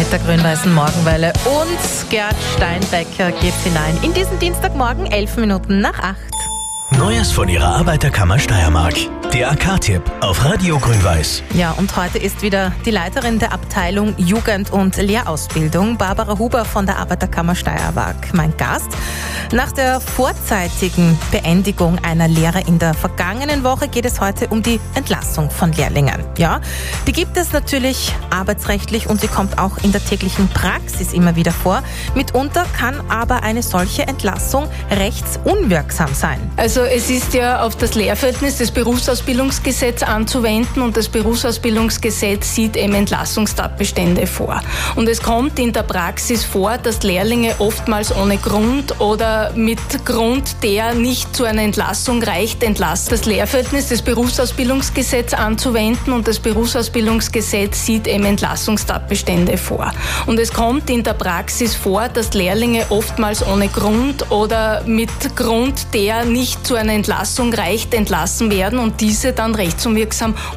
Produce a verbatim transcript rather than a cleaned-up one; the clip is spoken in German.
mit der grün-weißen Morgenwelle und Gerd Steinbecker geht's hinein in diesen Dienstagmorgen, elf Minuten nach acht. Neues von ihrer Arbeiterkammer Steiermark. Der A K-Tipp auf Radio Grün-Weiß. Ja, und heute ist wieder die Leiterin der Abteilung Jugend- und Lehrausbildung, Barbara Huber von der Arbeiterkammer Steiermark, mein Gast. Nach der vorzeitigen Beendigung einer Lehre in der vergangenen Woche geht es heute um die Entlassung von Lehrlingen. Ja, die gibt es natürlich arbeitsrechtlich und sie kommt auch in der täglichen Praxis immer wieder vor. Mitunter kann aber eine solche Entlassung rechtsunwirksam sein. Also es ist ja auf das Lehrverhältnis des Berufsausbildungsgesetzes anzuwenden und das Berufsausbildungsgesetz sieht eben Entlassungstatbestände vor. Und es kommt in der Praxis vor, dass Lehrlinge oftmals ohne Grund oder mit Grund, der nicht zu einer Entlassung reicht, entlassen. Das Lehrverhältnis des Berufsausbildungsgesetzes anzuwenden und das Berufsausbildungsgesetz sieht eben Entlassungstatbestände vor. Und es kommt in der Praxis vor, dass Lehrlinge oftmals ohne Grund oder mit Grund, der nicht zu einer Entlassung reicht, entlassen werden und diese dann rechtsunwirksam